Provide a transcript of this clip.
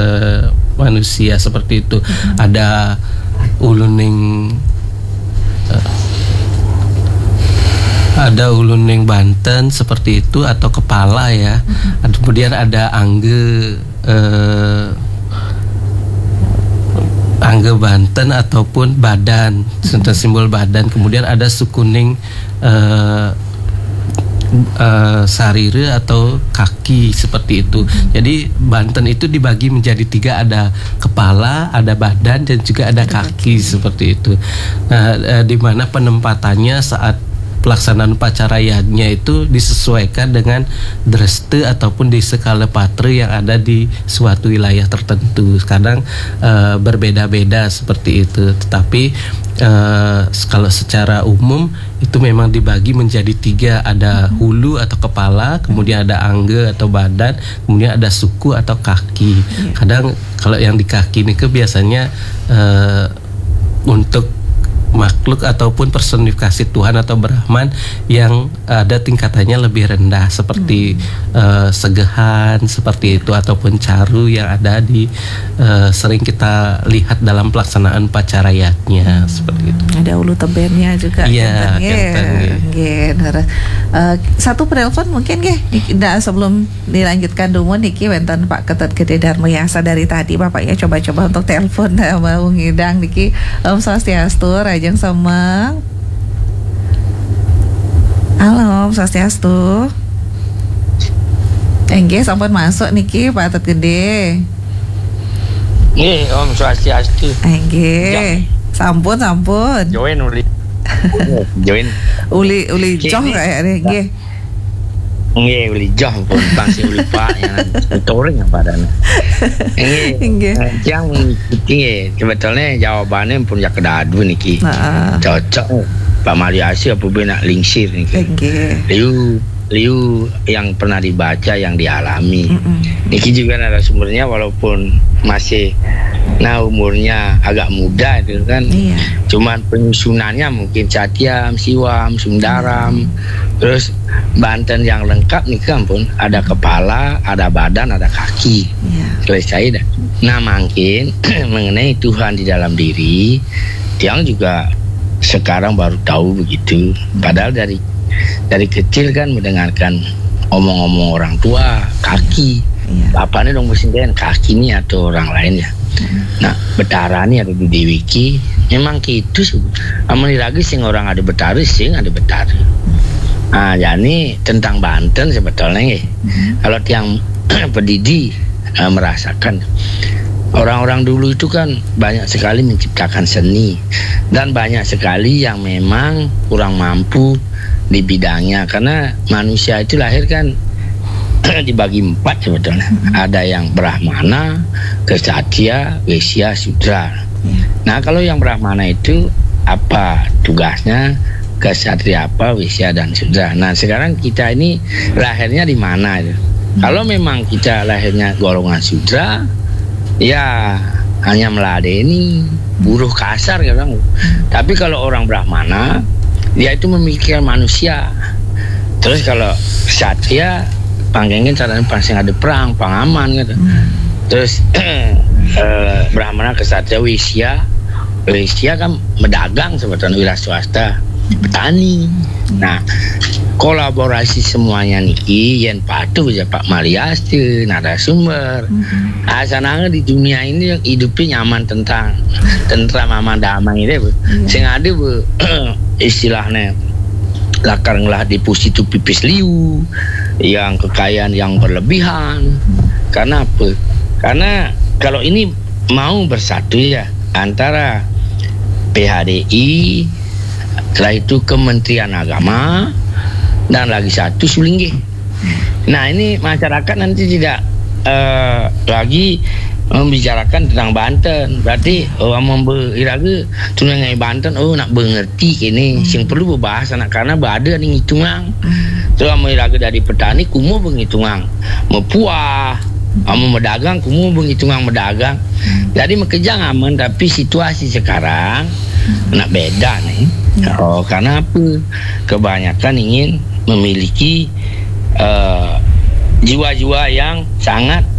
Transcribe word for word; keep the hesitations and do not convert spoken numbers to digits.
uh, manusia seperti itu. Mm-hmm. Ada uluning uh, ada uluning Banten seperti itu atau kepala ya. Mm-hmm. Kemudian ada angge uh, angge Banten ataupun badan, simbol badan. Kemudian ada sukuning uh, uh, sarire atau kaki seperti itu. Jadi Banten itu dibagi menjadi tiga, ada kepala, ada badan, dan juga ada kaki seperti itu. Nah, uh, di mana penempatannya saat pelaksanaan upacara yagnya itu disesuaikan dengan dreste ataupun desa Kalepatra yang ada di suatu wilayah tertentu. Kadang uh, berbeda-beda seperti itu. Tetapi uh, kalau secara umum itu memang dibagi menjadi tiga, ada hulu atau kepala, kemudian ada angge atau badan, kemudian ada suku atau kaki. Kadang kalau yang di kaki ini ke biasanya uh, untuk makhluk ataupun personifikasi Tuhan atau Brahman yang ada tingkatannya lebih rendah seperti hmm. uh, segehan seperti itu ataupun caru yang ada di uh, sering kita lihat dalam pelaksanaan upacara yatnya, hmm. seperti itu. Ada ulu tebennya juga. Iya. Uh, satu penelpon mungkin nggih. Nah, sebelum dilanjutkan dulu niki wonten Pak Ketut Gede Darmayasa dari tadi Bapaknya coba-coba untuk telepon Mbak Ngidang niki. Om Swastiastu Rajang Semang. Halo, Om Swastiastu. Enggih sampun masuk niki Pak Ketut Gede. Nggih, Om Swastiastu. Enggih. Sampun sampun. Join uli. Join. Uli uli joh kayaknya nggih. Nggih, uli joh pun bangsi uli Pak yang touring apa adanya. Nggih. Yang mengikuti sebetulnya jawabannya pun ya kedadu niki. Nah. Cocok Pak Mariasi apa nak lingsir niki. Nggih. Liu liu yang pernah dibaca yang dialami. Mm-mm. Niki juga narasumbernya walaupun masih nah umurnya agak muda itu kan, iya. Cuman penyusunannya mungkin Catiam, Siwam, Sundaram, hmm. terus Banten yang lengkap nih kan pun ada kepala, ada badan, ada kaki, iya. Selesai dah. Nah mungkin mengenai Tuhan di dalam diri, Tiang juga sekarang baru tahu begitu. Padahal dari dari kecil kan mendengarkan omong-omong orang tua, kaki, iya. Bapaknya dong bersindian kaki ini atau orang lain ya. Nah, Betara ini ada di Dewiki. Memang gitu sih. Amun lagi sing orang ada Betara sing ada Betara. Nah, jadi tentang Banten sebetulnya ya. Mm-hmm. Kalau tiang pendidik uh, merasakan orang-orang dulu itu kan banyak sekali menciptakan seni dan banyak sekali yang memang kurang mampu di bidangnya karena manusia itu lahir kan dibagi empat sebetulnya. Mm-hmm. Ada yang Brahmana, Kesatria, Wesya, Sudra. Yeah. Nah kalau yang Brahmana itu apa tugasnya, Kesatria apa, Wesya dan Sudra. Nah sekarang kita ini lahirnya di mana? Mm-hmm. Kalau memang kita lahirnya golongan Sudra, ya hanya meladeni, buruh kasar kan. Mm-hmm. Tapi kalau orang Brahmana, dia itu memikirkan manusia. Terus kalau Kesatria panggengin caranya pasang ada perang, pangaman gitu. Hmm. Terus eh, Brahmana, Kesatria, Wesya, Wesya kan mendagang sebetulnya wira swasta, petani. Nah, kolaborasi semuanya niki yang patuh ya Pak Mariasti, narasumber. Hmm. Asalnya di dunia ini hidupnya nyaman tentang tentram aman damai itu. Hmm. Sing ada bu istilahnya lakar ngelah di pusi tu pipis liu, yang kekayaan yang berlebihan. Karena apa? Karena kalau ini mau bersatu ya antara P H D I, setelah itu Kementerian Agama, dan lagi satu Sulingge. Nah ini masyarakat nanti tidak uh, lagi membicarakan tentang Banten. Berarti orang memberiraga tunangan Banten oh nak mengerti ini hmm. sing perlu berbahasa nak karena berada ni ngitungang. Hmm. So memberiraga dari petani kumu bengitungang. Mepuah, amu medagang kumu bengitungang medagang. Hmm. Jadi mekejang aman tapi situasi sekarang hmm. nak beda nih. Hmm. Oh karena apa? Kebanyakan ingin memiliki uh, jiwa-jiwa yang sangat